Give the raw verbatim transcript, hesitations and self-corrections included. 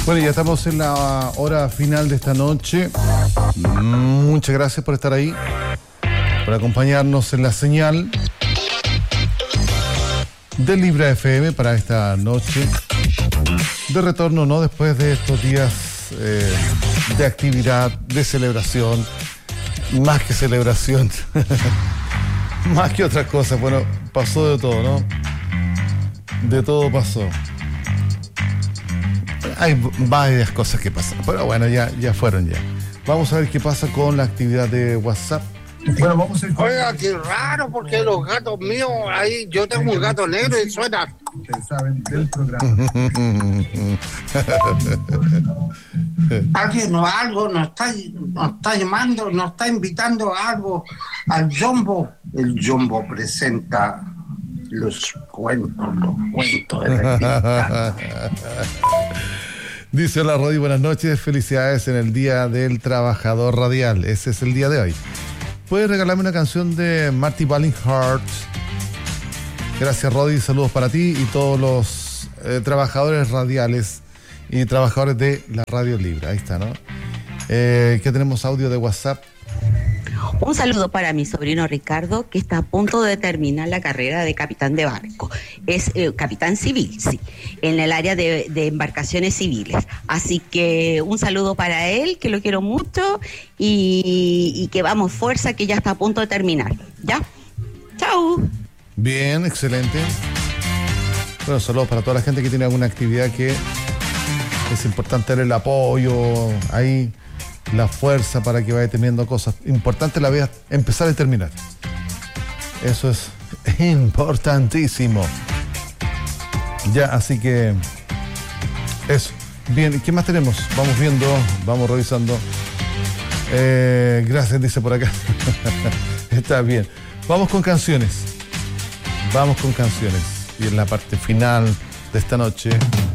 Bueno, ya estamos en la hora final de esta noche. Muchas gracias por estar ahí, por acompañarnos en la señal de Libra F M para esta noche de retorno, ¿no? Después de estos días eh, de actividad, de celebración, más que celebración, más que otras cosas. Bueno, pasó de todo, ¿no? De todo pasó. Hay varias cosas que pasan, pero bueno, ya, ya fueron ya. Vamos a ver qué pasa con la actividad de WhatsApp. Bueno, vamos a ir con... Oiga, qué raro, porque los gatos míos, ahí, yo tengo un gato negro y suena. Ustedes saben del programa. Alguien o algo nos está, nos está llamando, nos está invitando a algo al Jumbo. El Jumbo presenta los cuentos, los cuentos de la Dice la Rodi, buenas noches, felicidades en el Día del Trabajador Radial. Ese es el día de hoy. ¿Puedes regalarme una canción de Marty Ballinghart? Gracias, Rodi, saludos para ti y todos los eh, trabajadores radiales y trabajadores de la Radio Libre. Ahí está, ¿no? Eh, ¿Qué tenemos? Audio de WhatsApp. Un saludo para mi sobrino Ricardo, que está a punto de terminar la carrera de capitán de barco. Es eh, capitán civil, sí, en el área de, de embarcaciones civiles. Así que un saludo para él, que lo quiero mucho, y, y que vamos, fuerza, que ya está a punto de terminar. ¿Ya? ¡Chao! Bien, excelente. Bueno, saludos para toda la gente que tiene alguna actividad que es importante darle el apoyo, ahí la fuerza para que vaya teniendo cosas. Importante la vea empezar y terminar. Eso es importantísimo. Ya, así que eso. Bien, ¿qué más tenemos? Vamos viendo, vamos revisando. Eh, gracias, dice por acá. Está bien. Vamos con canciones. Vamos con canciones. Y en la parte final de esta noche